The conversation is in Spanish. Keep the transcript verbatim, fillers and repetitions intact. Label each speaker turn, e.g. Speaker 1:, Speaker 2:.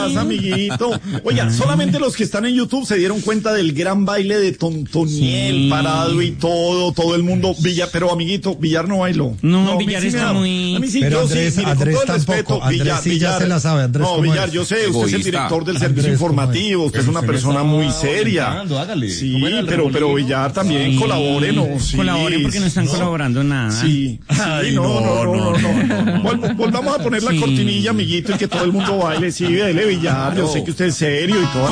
Speaker 1: pasa, amiguito? Oiga, solamente los que están en YouTube se dieron cuenta del gran baile de Tontoniel, sí. Parado y todo, todo el mundo. Villar, pero amiguito, Villar no bailó.
Speaker 2: No, no Villar sí está muy...
Speaker 1: A mí sí,
Speaker 3: pero
Speaker 1: yo
Speaker 3: Andrés,
Speaker 1: sí, mire,
Speaker 3: Andrés
Speaker 1: con todo el
Speaker 3: tampoco.
Speaker 1: respeto,
Speaker 3: Andrés
Speaker 1: Villar,
Speaker 3: sí
Speaker 1: Villar,
Speaker 3: ya se la sabe. Andrés,
Speaker 1: no, Villar,
Speaker 3: es?
Speaker 1: yo sé, usted
Speaker 4: Egoísta.
Speaker 1: es el director del
Speaker 3: Andrés,
Speaker 1: servicio informativo, usted es una persona muy seria.
Speaker 5: Hágale.
Speaker 1: Sí, pero, pero Villar también sí. Colabórenos. Sí.
Speaker 2: Colaboren porque no están no. colaborando nada.
Speaker 1: Sí. Ay, no, no, no, no, no, no. Vol- Volvamos a poner la sí. cortinilla, amiguito, y que todo el mundo baile. Sí, dele Villar, yo sé que usted es serio y todo.